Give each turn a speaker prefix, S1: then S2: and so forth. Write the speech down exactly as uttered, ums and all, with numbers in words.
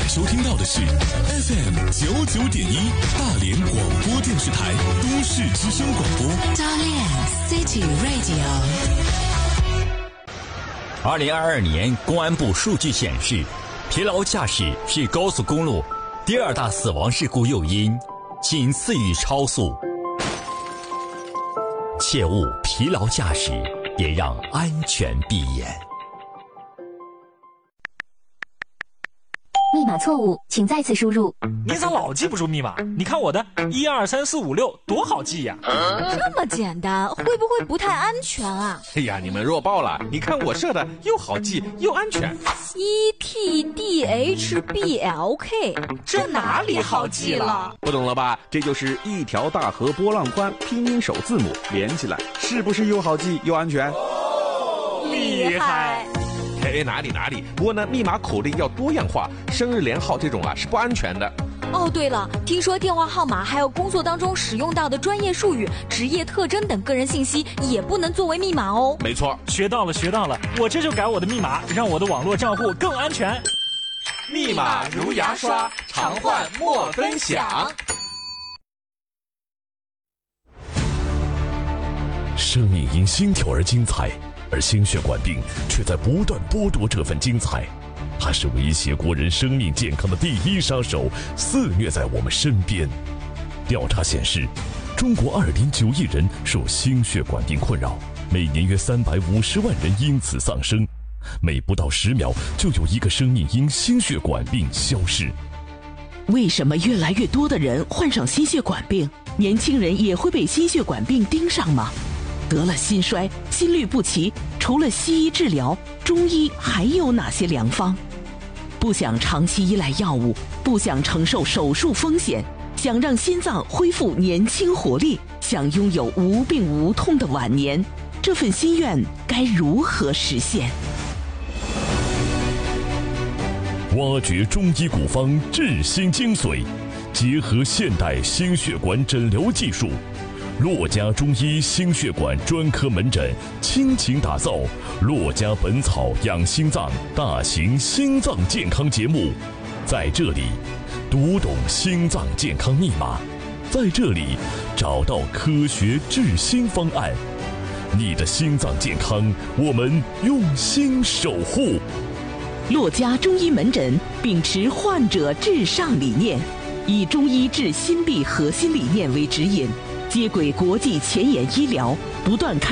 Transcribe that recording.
S1: 收听到的是 F M 九九点一大连广播电视台都市之声广播。
S2: 大连 City Radio。
S3: 二零二二年，公安部数据显示，疲劳驾驶是高速公路第二大死亡事故诱因，仅次于超速。切勿疲劳驾驶，也让安全闭眼。
S4: 密码错误，请再次输入。
S5: 你咋老记不住密码？你看我的一二三四五六多好记呀！
S6: 这么简单，会不会不太安全啊？
S7: 哎呀，你们弱爆了！你看我设的又好记又安全。
S6: E T D H B L K， 这哪里好记了？
S7: 不懂了吧？这就是一条大河波浪宽，拼音首字母连起来，是不是又好记又安全？
S5: 厉害！
S7: 哎，哪里哪里，不过呢，密码口令要多样化，生日连号这种啊是不安全的。
S6: 哦，对了，听说电话号码还有工作当中使用到的专业术语、职业特征等个人信息也不能作为密码哦。
S7: 没错，
S5: 学到了学到了，我这就改我的密码，让我的网络账户更安全。
S7: 密码如牙刷，常换莫分享。
S1: 生命因心跳而精彩，而心血管病却在不断剥夺这份精彩。它是威胁国人生命健康的第一杀手，肆虐在我们身边。调查显示，中国 二点九亿人受心血管病困扰，每年约三百五十万人因此丧生，每不到十秒就有一个生命因心血管病消逝。
S8: 为什么越来越多的人患上心血管病？年轻人也会被心血管病盯上吗？得了心衰、心律不齐，除了西医治疗，中医还有哪些良方？不想长期依赖药物，不想承受手术风险，想让心脏恢复年轻活力，想拥有无病无痛的晚年，这份心愿该如何实现？
S1: 挖掘中医古方治心精髓，结合现代心血管诊疗技术，洛家中医心血管专科门诊倾情打造洛家本草养心脏大型心脏健康节目。在这里读懂心脏健康密码，在这里找到科学治心方案。你的心脏健康，我们用心守护。
S8: 洛家中医门诊秉持患者至上理念，以中医治心壁核心理念为指引，接轨国际前沿医疗，不断开